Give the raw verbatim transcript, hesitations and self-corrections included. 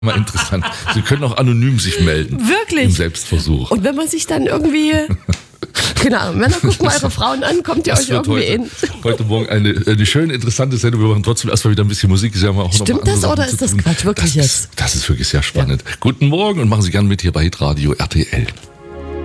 Mal interessant. Sie können auch anonym sich melden. Wirklich? Im Selbstversuch. Und wenn man sich dann irgendwie, genau, Männer gucken eure Frauen an, kommt ihr Das euch wird irgendwie heute, in. heute Morgen eine, eine schöne, interessante Sendung. Wir machen trotzdem erstmal wieder ein bisschen Musik. Sie haben auch noch Stimmt mal das andere oder Sachen ist zu das tun. Quatsch? Wirklich das jetzt? Ist, das ist wirklich sehr spannend. Ja. Guten Morgen und machen Sie gerne mit hier bei Hitradio R T L.